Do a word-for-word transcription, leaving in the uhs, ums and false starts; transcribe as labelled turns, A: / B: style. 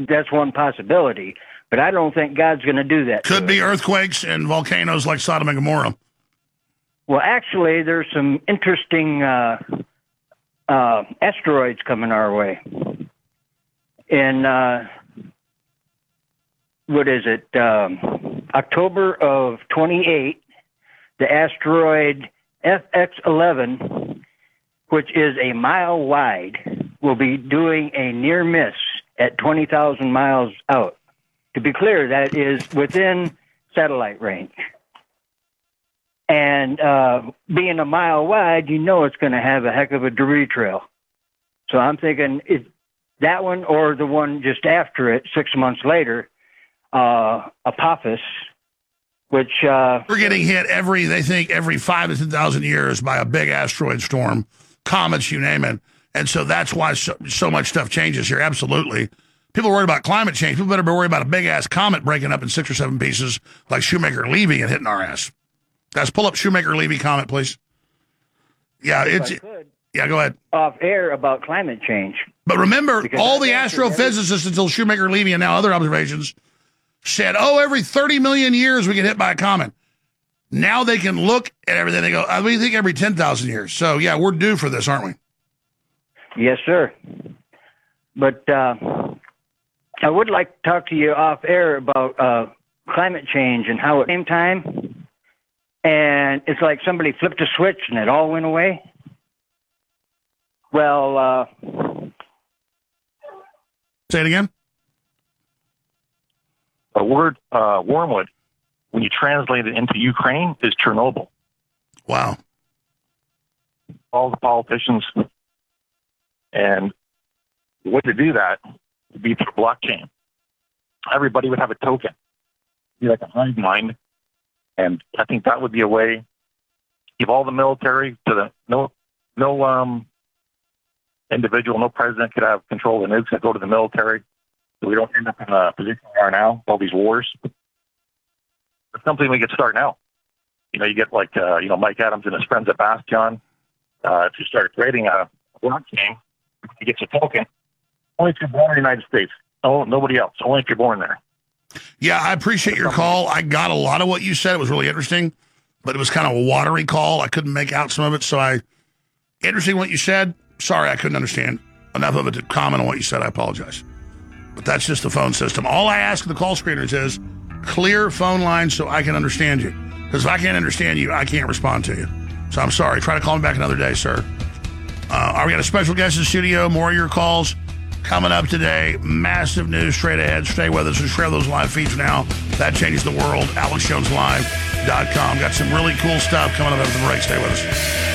A: that's one possibility. But I don't think God's going to do that.
B: Could be earthquakes and volcanoes like Sodom and Gomorrah.
A: Well, actually, there's some interesting uh, uh, asteroids coming our way. In, uh, what is it, um, October of twenty-eight, the asteroid F X eleven, which is a mile wide, will be doing a near miss at twenty thousand miles out. To be clear, that is within satellite range. And uh, being a mile wide, you know it's going to have a heck of a debris trail. So I'm thinking it, that one or the one just after it, six months later, uh, Apophis, which... Uh,
B: We're getting hit every, they think, every five to ten thousand years by a big asteroid storm, comets, you name it. And so that's why so, so much stuff changes here, absolutely. People are worried about climate change. People better be worried about a big-ass comet breaking up in six or seven pieces like Shoemaker-Levy and hitting our ass. Guys, pull up Shoemaker-Levy comet, please. Yeah,
A: if
B: it's...
A: I could,
B: yeah, go ahead.
A: Off air about climate change.
B: But remember,
A: Because
B: all the
A: answered
B: astrophysicists
A: every-
B: until Shoemaker-Levy and now other observations said, oh, every thirty million years we get hit by a comet. Now they can look at everything. They go, I mean, think every ten thousand years. So, yeah, we're due for this, aren't we?
A: Yes, sir. But uh, I would like to talk to you off air about uh, climate change and how at the same time, and it's like somebody flipped a switch and it all went away. Well, uh,
B: say it again.
C: The word uh, wormwood, when you translate it into Ukraine, is Chernobyl.
B: Wow.
C: All the politicians, and the way to do that would be through blockchain. Everybody would have a token, be like a hive mind, and I think that would be a way. Give all the military to the no no um individual, no president could have control of the nukes that go to the military, so we don't end up in the position we are now, all these wars. It's something we could start now. You know, you get like uh, you know Mike Adams and his friends at Bastion. Uh, if you start creating a blockchain, you get your token. Only if you're born in the United States. No, nobody else. Only if you're born there.
B: Yeah, I appreciate your call. I got a lot of what you said. It was really interesting, but it was kind of a watery call. I couldn't make out some of it, so I... Interesting what you said. Sorry, I couldn't understand enough of it to comment on what you said. I apologize. But that's just the phone system. All I ask of the call screeners is clear phone lines so I can understand you. Because if I can't understand you, I can't respond to you. So I'm sorry. Try to call me back another day, sir. Uh, we got a special guest in the studio. More of your calls coming up today. Massive news straight ahead. Stay with us and share those live feeds now. That changes the world. Alex Jones Live dot com. Got some really cool stuff coming up after the break. Stay with us.